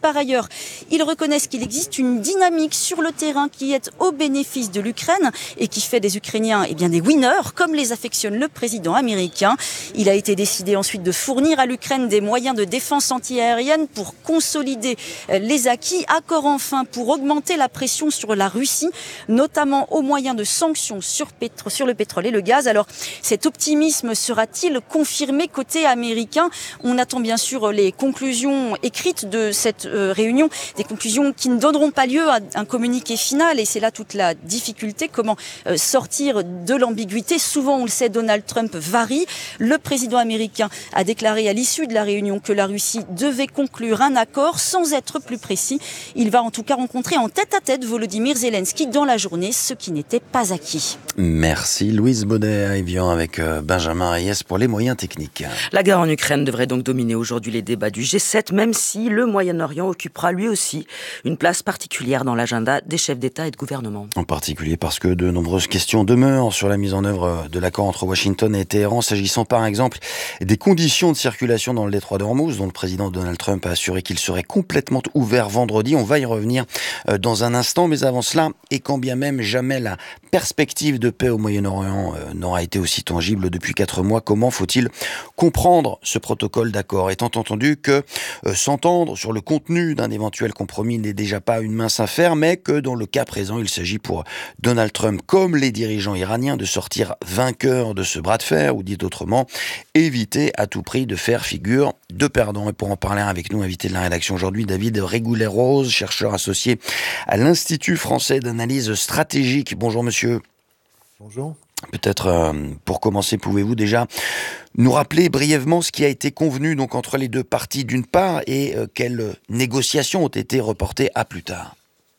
Par ailleurs, ils reconnaissent qu'il existe une dynamique sur le terrain qui est au bénéfice de l'Ukraine et qui fait des Ukrainiens des winners, comme les affectionne le président américain. Il a été décidé ensuite de fournir à l'Ukraine des moyens de défense antiaérienne pour consolider les acquis. Accord enfin pour augmenter la pression sur la Russie, notamment au moyen de sanctions sur le pétrole et le gaz. Alors, cet optimisme sera-t-il confirmé côté américain? On attend bien sûr les conclusions écrites de cette réunion, des conclusions qui ne donneront pas lieu à un communiqué final, et c'est là toute la difficulté, comment sortir de l'ambiguïté. Souvent, on le sait, Donald Trump varie. Le président américain a déclaré à l'issue de la réunion que la Russie devait conclure un accord sans être plus précis. Il va en tout cas rencontrer en tête-à-tête Volodymyr Zelensky dans la journée, ce qui n'était pas acquis. Merci Louise Baudet à Évian avec Benjamin Reyes pour les moyens techniques. La guerre en Ukraine devrait donc dominer aujourd'hui les débats du G7, même si le Moyen-Orient occupera lui aussi une place particulière dans l'agenda des chefs d'État et de gouvernement. En particulier parce que de nombreuses questions demeurent sur la mise en œuvre de l'accord entre Washington et Téhéran, s'agissant par exemple des conditions de circulation dans le détroit d'Ormuz, dont le président Donald Trump a assuré qu'il serait complètement ouvert vendredi. On va y revenir dans un instant, mais avant cela, et quand bien même jamais la perspective de paix au Moyen-Orient n'aura été aussi tangible depuis 4 mois, comment faut-il comprendre ce protocole d'accord, étant entendu que s'entendre sur le contenu d'un éventuel compromis n'est déjà pas une mince affaire, mais que dans le cas présent, il s'agit pour Donald Trump, comme les dirigeants iraniens, de sortir vainqueurs de ce bras de fer, ou dit autrement, éviter à tout prix de faire figure de perdant. Et pour en parler avec nous, invité de la rédaction aujourd'hui, David Rigoulet-Rose, chercheur associé à l'Institut français d'analyse stratégique. Bonjour monsieur. Bonjour. Peut-être pour commencer, pouvez-vous déjà nous rappeler brièvement ce qui a été convenu donc entre les deux parties d'une part, et quelles négociations ont été reportées à plus tard?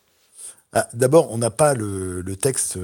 D'abord, on n'a pas le texte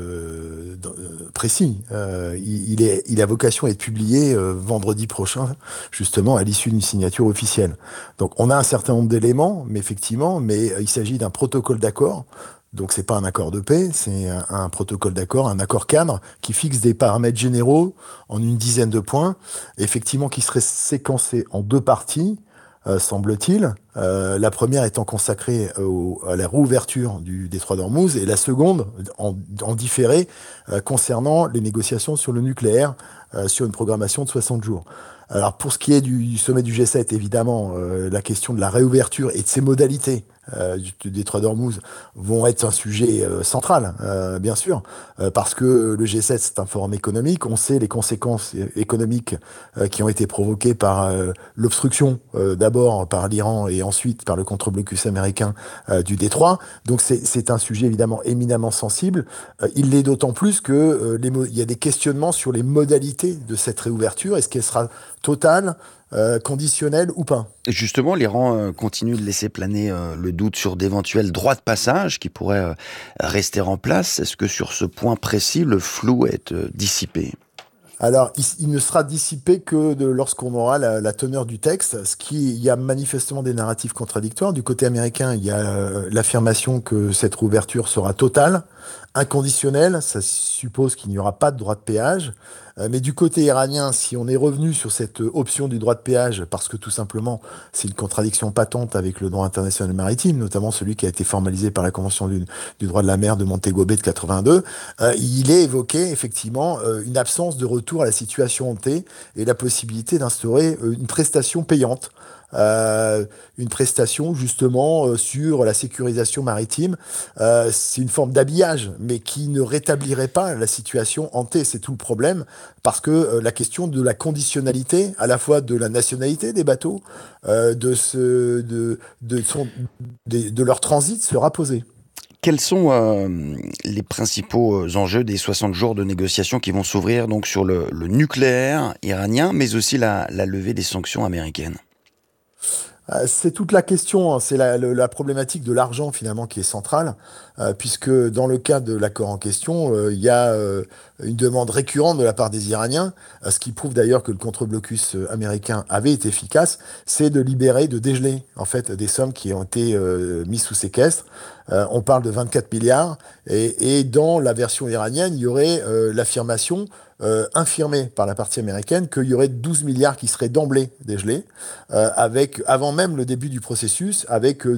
précis. Il a vocation à être publié vendredi prochain, justement, à l'issue d'une signature officielle. Donc, on a un certain nombre d'éléments, mais il s'agit d'un protocole d'accord. Donc, c'est pas un accord de paix, c'est un protocole d'accord, un accord cadre qui fixe des paramètres généraux en une dizaine de points, effectivement, qui serait séquencé en 2 parties. Semble-t-il, la première étant consacrée à la réouverture du détroit d'Ormuz, et la seconde en différé concernant les négociations sur le nucléaire, sur une programmation de 60 jours. Alors pour ce qui est du sommet du G7, évidemment, la question de la réouverture et de ses modalités du détroit d'Ormuz vont être un sujet central, bien sûr, parce que le G7, c'est un forum économique. On sait les conséquences économiques qui ont été provoquées par l'obstruction, d'abord par l'Iran et ensuite par le contre-blocus américain du détroit. Donc c'est un sujet évidemment éminemment sensible. Il l'est d'autant plus que il y a des questionnements sur les modalités de cette réouverture. Est-ce qu'elle sera totale, conditionnelle ou pas? Justement, l'Iran continue de laisser planer le doute sur d'éventuels droits de passage qui pourraient rester en place. Est-ce que sur ce point précis, le flou est dissipé? Alors, il ne sera dissipé que lorsqu'on aura la teneur du texte, il y a manifestement des narratifs contradictoires. Du côté américain, il y a l'affirmation que cette réouverture sera totale, inconditionnelle, ça suppose qu'il n'y aura pas de droit de péage. Mais du côté iranien, si on est revenu sur cette option du droit de péage, parce que tout simplement, c'est une contradiction patente avec le droit international maritime, notamment celui qui a été formalisé par la Convention du droit de la mer de Montego Bay de 82, il est évoqué effectivement une absence de retour à la situation hantée et la possibilité d'instaurer une prestation payante. Une prestation justement sur la sécurisation maritime. C'est une forme d'habillage, mais qui ne rétablirait pas la situation hantée. C'est tout le problème, parce que la question de la conditionnalité, à la fois de la nationalité des bateaux, de leur transit sera posée. Quels sont les principaux enjeux des 60 jours de négociations qui vont s'ouvrir donc sur le nucléaire iranien, mais aussi la levée des sanctions américaines? C'est toute la question, hein. C'est la problématique de l'argent finalement qui est centrale, puisque dans le cas de l'accord en question, il y a une demande récurrente de la part des Iraniens, ce qui prouve d'ailleurs que le contre-blocus américain avait été efficace, c'est de libérer, de dégeler en fait des sommes qui ont été mises sous séquestre. On parle de 24 milliards, et dans la version iranienne, il y aurait l'affirmation infirmée par la partie américaine qu'il y aurait 12 milliards qui seraient d'emblée dégelés, avant même le début du processus, avec